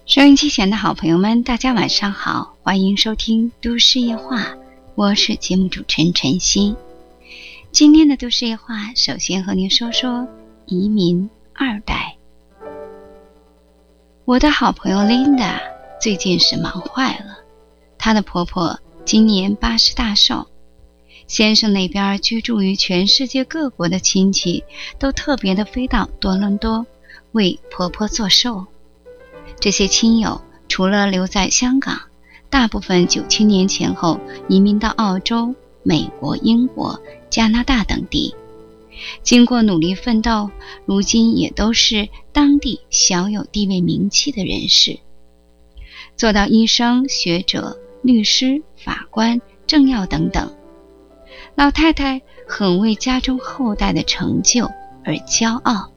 收音机前的好朋友们，大家晚上好，欢迎收听都市夜话，我是节目主持人晨曦。今天的都市夜话，首先和您说说移民二代。我的好朋友 Linda 最近是忙坏了，她的婆婆今年80大寿，先生那边居住于全世界各国的亲戚都特别的飞到多伦多为婆婆做寿。这些亲友除了留在香港，大部分97年前后移民到澳洲、美国、英国、加拿大等地，经过努力奋斗，如今也都是当地小有地位名气的人士，做到医生、学者、律师、法官、政要等等。老太太很为家中后代的成就而骄傲。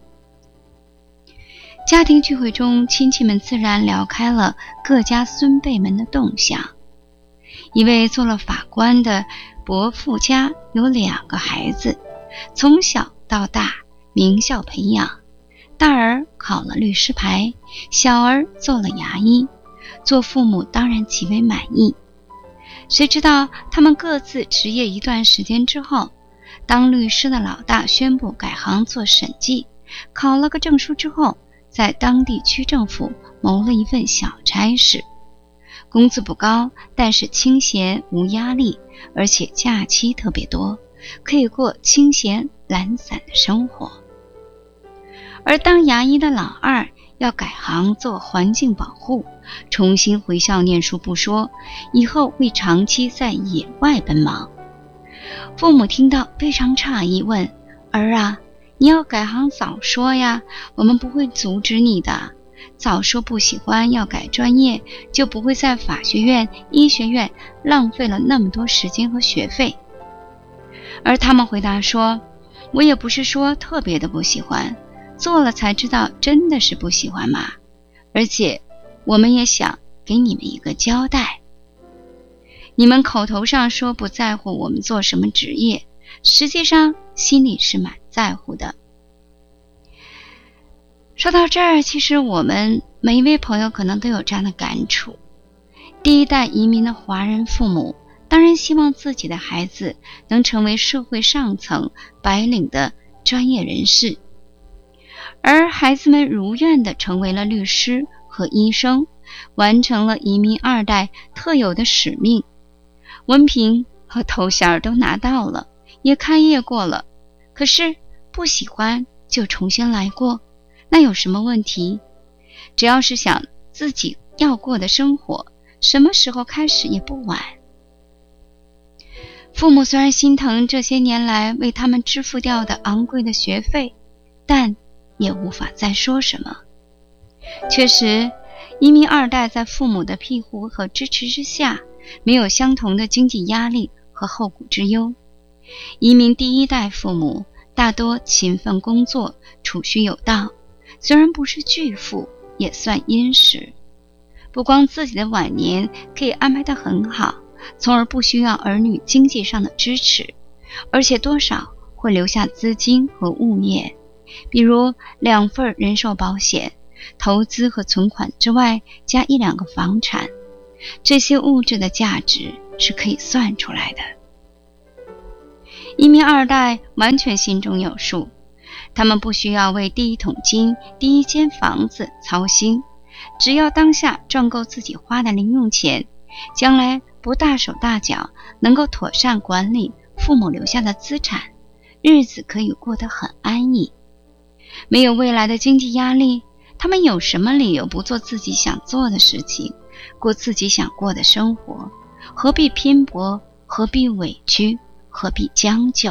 家庭聚会中，亲戚们自然聊开了各家孙辈们的动向。一位做了法官的伯父家有2个孩子，从小到大名校培养，大儿考了律师牌，小儿做了牙医，做父母当然极为满意。谁知道他们各自职业一段时间之后，当律师的老大宣布改行做审计，考了个证书之后，在当地区政府谋了一份小差事，工资不高，但是清闲无压力，而且假期特别多，可以过清闲懒散的生活。而当牙医的老二要改行做环境保护，重新回校念书不说，以后会长期在野外奔忙。父母听到非常诧异，问：儿啊，你要改行早说呀，我们不会阻止你的。早说不喜欢要改专业，就不会在法学院、医学院浪费了那么多时间和学费。而他们回答说：我也不是说特别的不喜欢，做了才知道真的是不喜欢嘛。而且我们也想给你们一个交代。你们口头上说不在乎我们做什么职业，实际上心里是蛮在乎的。说到这儿，其实我们每一位朋友可能都有这样的感触。第一代移民的华人父母当然希望自己的孩子能成为社会上层白领的专业人士，而孩子们如愿地成为了律师和医生，完成了移民二代特有的使命，文凭和头衔都拿到了，也开业过了，可是不喜欢就重新来过，那有什么问题？只要是想自己要过的生活，什么时候开始也不晚。父母虽然心疼这些年来为他们支付掉的昂贵的学费，但也无法再说什么。确实，移民二代在父母的庇护和支持之下，没有相同的经济压力和后顾之忧。移民第一代父母大多勤奋工作，储蓄有道，虽然不是巨富，也算殷实。不光自己的晚年可以安排得很好，从而不需要儿女经济上的支持，而且多少会留下资金和物业，比如2份人寿保险，投资和存款之外加1-2个房产，这些物质的价值是可以算出来的。移民二代完全心中有数，他们不需要为第一桶金、第一间房子操心，只要当下赚够自己花的零用钱，将来不大手大脚，能够妥善管理父母留下的资产，日子可以过得很安逸。没有未来的经济压力，他们有什么理由不做自己想做的事情，过自己想过的生活？何必拼搏？何必委屈？何必将就？